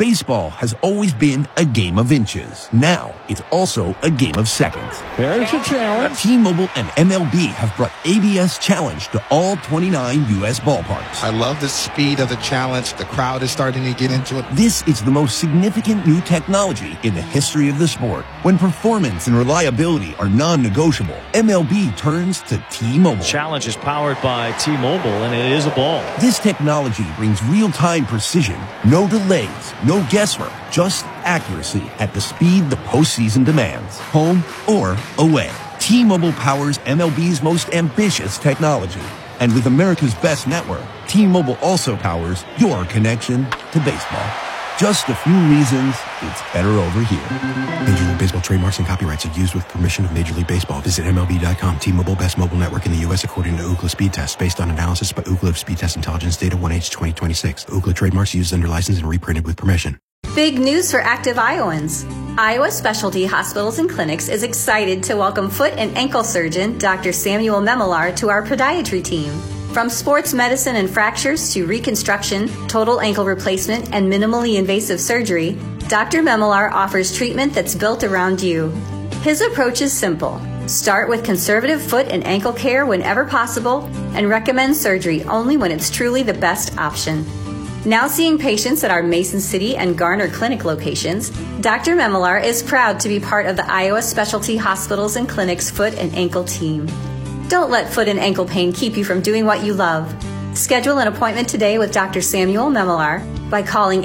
Baseball has always been a game of inches. Now, it's also a game of seconds. There's a challenge. T-Mobile and MLB have brought ABS Challenge to all 29 U.S. ballparks. I love the speed of the challenge. The crowd is starting to get into it. This is the most significant new technology in the history of the sport. When performance and reliability are non-negotiable, MLB turns to T-Mobile. Challenge is powered by T-Mobile, and it is a ball. This technology brings real-time precision, no delays, no guesswork, just accuracy at the speed the postseason demands, home or away. T-Mobile powers MLB's most ambitious technology. And with America's best network, T-Mobile also powers your connection to baseball. Just a few reasons it's better over here. Major League Baseball trademarks and copyrights are used with permission of Major League Baseball. Visit MLB.com. T-Mobile, best mobile network in the U.S. according to Ookla Speed Test, based on analysis by Ookla of Speed Test Intelligence Data 1H 2026. Ookla trademarks used under license and reprinted with permission. Big news for active Iowans. Iowa Specialty Hospitals and Clinics is excited to welcome foot and ankle surgeon Dr. Samuel Memelar to our podiatry team. From sports medicine and fractures to reconstruction, total ankle replacement, and minimally invasive surgery, Dr. Memelar offers treatment that's built around you. His approach is simple. Start with conservative foot and ankle care whenever possible and recommend surgery only when it's truly the best option. Now seeing patients at our Mason City and Garner Clinic locations, Dr. Memelar is proud to be part of the Iowa Specialty Hospitals and Clinics foot and ankle team. Don't let foot and ankle pain keep you from doing what you love. Schedule an appointment today with Dr. Samuel Memelar by calling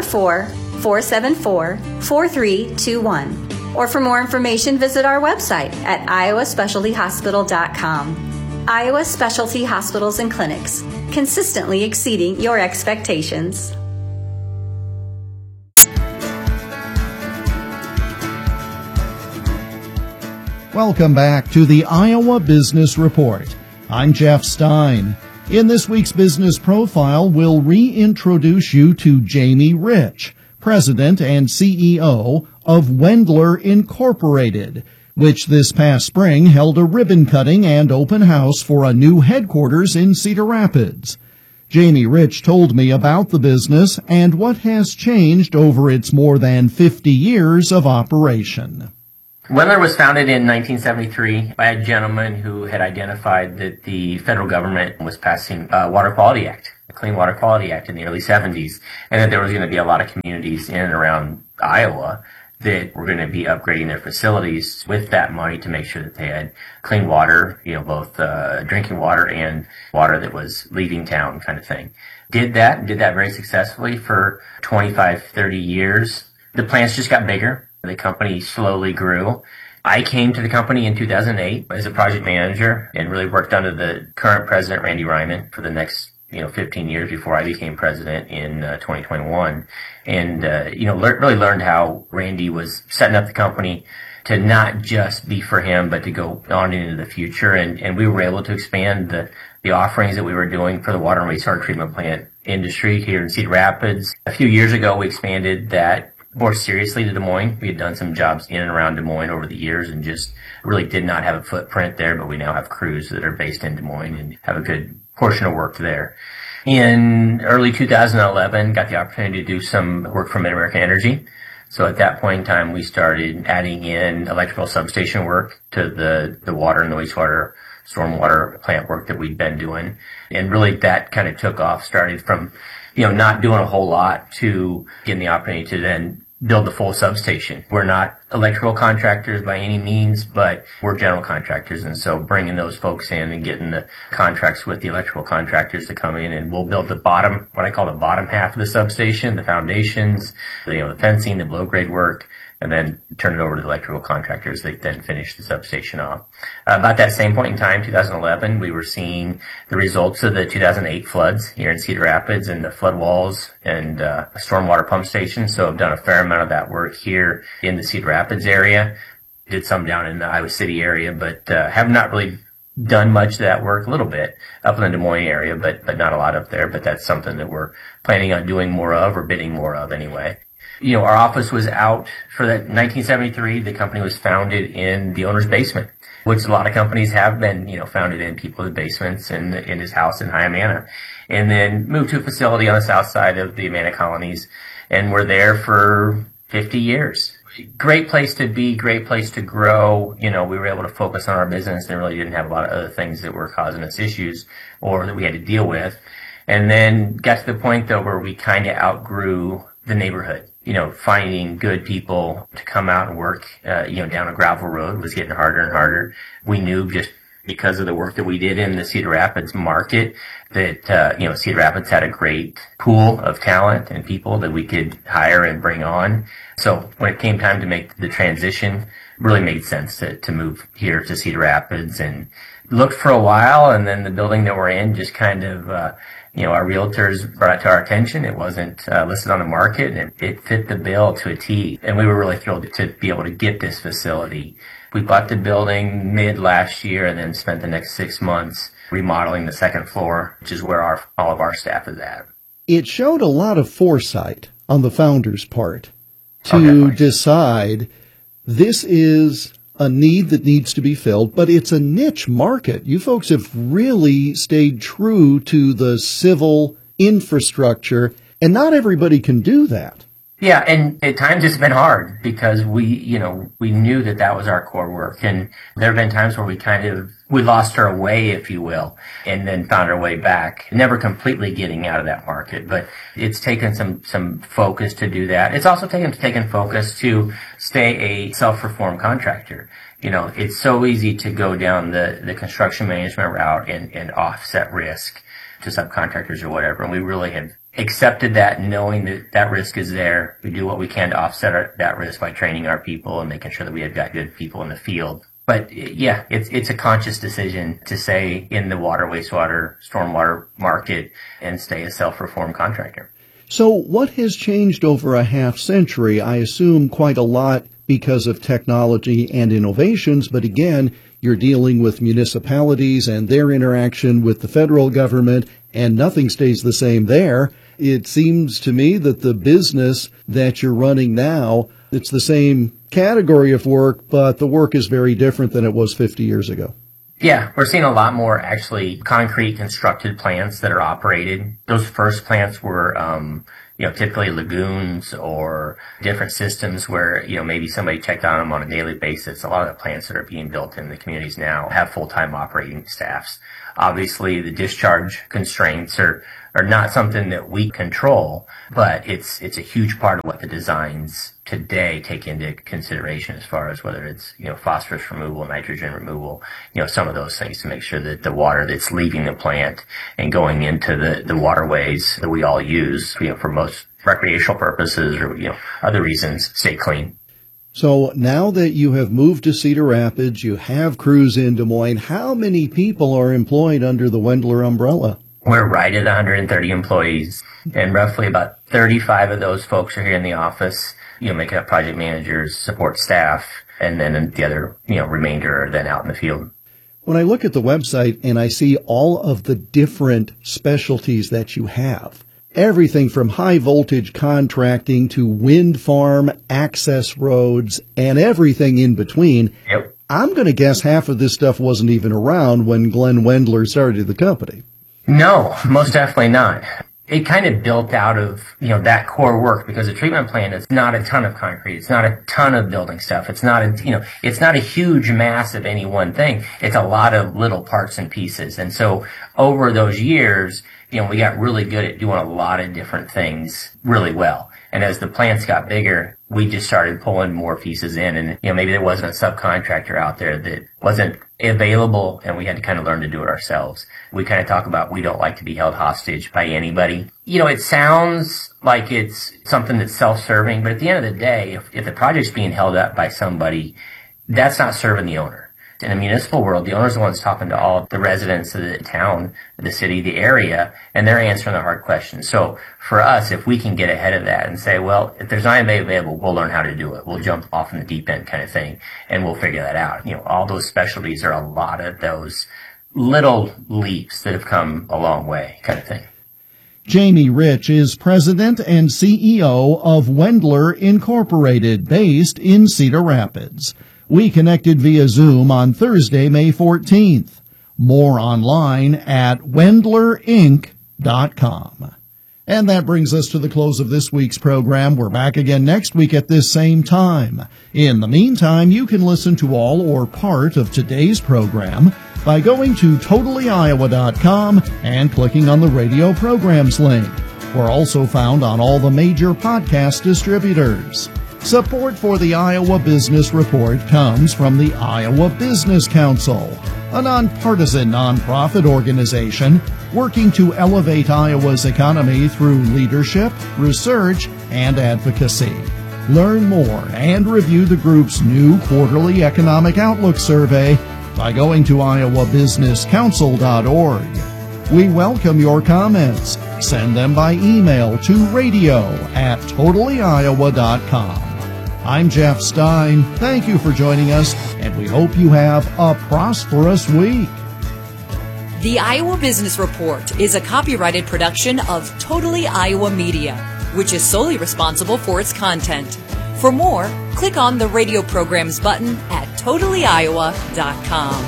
844-474-4321. Or for more information, visit our website at iowaspecialtyhospital.com. Iowa Specialty Hospitals and Clinics, consistently exceeding your expectations. Welcome back to the Iowa Business Report. I'm Jeff Stein. In this week's Business Profile, we'll reintroduce you to Jamie Rich, President and CEO of Wendler Incorporated, which this past spring held a ribbon cutting and open house for a new headquarters in Cedar Rapids. Jamie Rich told me about the business and what has changed over its more than 50 years of operation. Wendler was founded in 1973 by a gentleman who had identified that the federal government was passing a Water Quality Act, the Clean Water Quality Act in the early 70s, and that there was going to be a lot of communities in and around Iowa that were going to be upgrading their facilities with that money to make sure that they had clean water, both drinking water and water that was leaving town kind of thing. Did that very successfully for 25, 30 years. The plants just got bigger. The company slowly grew. I came to the company in 2008 as a project manager and really worked under the current president, Randy Ryman, for the next 15 years before I became president in 2021. And, really learned how Randy was setting up the company to not just be for him, but to go on into the future. And we were able to expand the offerings that we were doing for the water and wastewater treatment plant industry here in Cedar Rapids. A few years ago, we expanded that more seriously to Des Moines. We had done some jobs in and around Des Moines over the years and just really did not have a footprint there, but we now have crews that are based in Des Moines and have a good portion of work there. In early 2011, got the opportunity to do some work for Mid-America Energy. So at that point in time, we started adding in electrical substation work to the water and the wastewater, stormwater plant work that we'd been doing. And really that kind of took off, started from not doing a whole lot to getting the opportunity to then build the full substation. We're not electrical contractors by any means, but we're general contractors. And so bringing those folks in and getting the contracts with the electrical contractors to come in, and we'll build the bottom, what I call the bottom half of the substation, the foundations, the fencing, the below grade work, and then turn it over to the electrical contractors. They then finish the substation off. About that same point in time, 2011, we were seeing the results of the 2008 floods here in Cedar Rapids and the flood walls and a stormwater pump station. So I've done a fair amount of that work here in the Cedar Rapids area. Did some down in the Iowa City area, but have not really done much of that work, a little bit up in the Des Moines area, but not a lot up there. But that's something that we're planning on doing more of, or bidding more of anyway. Our office was out for that 1973. The company was founded in the owner's basement, which a lot of companies have been, founded in people's basements and in his house in High Amana, and then moved to a facility on the south side of the Amana colonies and we're there for 50 years. Great place to be, great place to grow. We were able to focus on our business and really didn't have a lot of other things that were causing us issues or that we had to deal with. And then got to the point, though, where we kind of outgrew the neighborhood. Finding good people to come out and work, down a gravel road was getting harder and harder. We knew just because of the work that we did in the Cedar Rapids market that, Cedar Rapids had a great pool of talent and people that we could hire and bring on. So when it came time to make the transition, it really made sense to move here to Cedar Rapids, and looked for a while, and then the building that we're in just kind of, our realtors brought it to our attention. It wasn't listed on the market, and it fit the bill to a T. And we were really thrilled to be able to get this facility. We bought the building mid last year and then spent the next 6 months remodeling the second floor, which is where all of our staff is at. It showed a lot of foresight on the founder's part to decide this is a need that needs to be filled, but it's a niche market. You folks have really stayed true to the civil infrastructure, and not everybody can do that. Yeah, and at times it's been hard because we knew that was our core work. And there have been times where we lost our way, if you will, and then found our way back. Never completely getting out of that market, but it's taken some focus to do that. It's also taken focus to stay a self-perform contractor. It's so easy to go down the construction management route and offset risk to subcontractors or whatever. And we really have accepted that, knowing that risk is there. We do what we can to offset that risk by training our people and making sure that we have got good people in the field. But yeah, it's a conscious decision to stay in the water, wastewater, stormwater market and stay a self-perform contractor. So what has changed over a half century? I assume quite a lot because of technology and innovations, but again, you're dealing with municipalities and their interaction with the federal government, and nothing stays the same there. It seems to me that the business that you're running now, it's the same category of work, but the work is very different than it was 50 years ago. Yeah, we're seeing a lot more actually concrete constructed plants that are operated. Those first plants were, typically lagoons or different systems where, maybe somebody checked on them on a daily basis. A lot of the plants that are being built in the communities now have full-time operating staffs. Obviously, the discharge constraints are not something that we control, but it's a huge part of what the designs today take into consideration as far as whether it's, phosphorus removal, nitrogen removal, some of those things to make sure that the water that's leaving the plant and going into the waterways that we all use, for most recreational purposes or, other reasons, stay clean. So now that you have moved to Cedar Rapids, you have crews in Des Moines, how many people are employed under the Wendler umbrella? We're right at 130 employees, and roughly about 35 of those folks are here in the office, making up project managers, support staff, and then the other, remainder are then out in the field. When I look at the website and I see all of the different specialties that you have, everything from high voltage contracting to wind farm, access roads, and everything in between. Yep. I'm going to guess half of this stuff wasn't even around when Glenn Wendler started the company. No, most definitely not. It kind of built out of, that core work because a treatment plant is not a ton of concrete. It's not a ton of building stuff. It's not it's not a huge mass of any one thing. It's a lot of little parts and pieces. And so over those years, we got really good at doing a lot of different things really well. And as the plants got bigger, we just started pulling more pieces in. And, maybe there wasn't a subcontractor out there that wasn't available, and we had to kind of learn to do it ourselves. We kind of talk about we don't like to be held hostage by anybody. It sounds like it's something that's self-serving, but at the end of the day, if the project's being held up by somebody, that's not serving the owner. In the municipal world, the owner's the one's talking to all the residents of the town, the city, the area, and they're answering the hard questions. So for us, if we can get ahead of that and say, well, if there's not anybody available, we'll learn how to do it. We'll jump off in the deep end kind of thing, and we'll figure that out. All those specialties are a lot of those little leaps that have come a long way kind of thing. Jamie Rich is president and CEO of Wendler Incorporated, based in Cedar Rapids. We connected via Zoom on Thursday, May 14th. More online at wendlerinc.com. And that brings us to the close of this week's program. We're back again next week at this same time. In the meantime, you can listen to all or part of today's program by going to totallyiowa.com and clicking on the radio programs link. We're also found on all the major podcast distributors. Support for the Iowa Business Report comes from the Iowa Business Council, a nonpartisan nonprofit organization working to elevate Iowa's economy through leadership, research, and advocacy. Learn more and review the group's new quarterly economic outlook survey by going to iowabusinesscouncil.org. We welcome your comments. Send them by email to radio@totallyiowa.com. I'm Jeff Stein. Thank you for joining us, and we hope you have a prosperous week. The Iowa Business Report is a copyrighted production of Totally Iowa Media, which is solely responsible for its content. For more, click on the radio programs button at totallyiowa.com.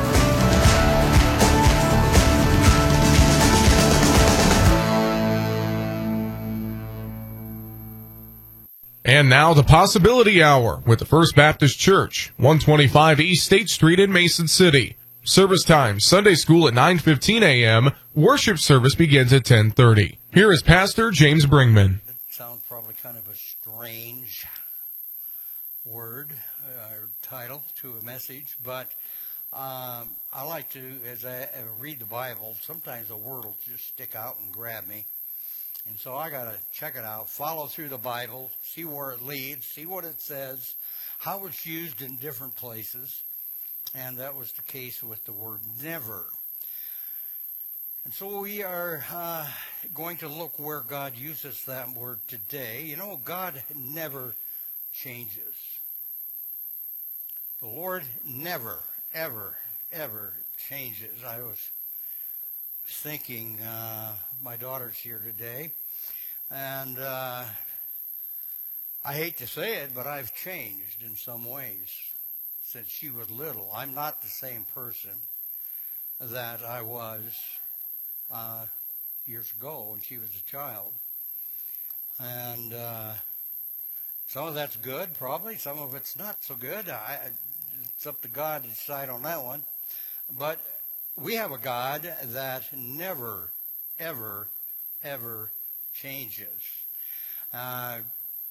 And now the Possibility Hour with the First Baptist Church, 125 East State Street in Mason City. Service time, Sunday school at 9:15 a.m. Worship service begins at 10:30. Here is Pastor James Bringman. It sounds probably kind of a strange word or title to a message, but I like to, as I read the Bible, sometimes a word will just stick out and grab me. And so I got to check it out, follow through the Bible, see where it leads, see what it says, how it's used in different places. And that was the case with the word never. And so we are going to look where God uses that word today. You know, God never changes. The Lord never, ever, ever changes. I was thinking, my daughter's here today, and I hate to say it, but I've changed in some ways since she was little. I'm not the same person that I was years ago when she was a child. And some of that's good, probably. Some of it's not so good. It's up to God to decide on that one. But we have a God that never, ever, ever changes.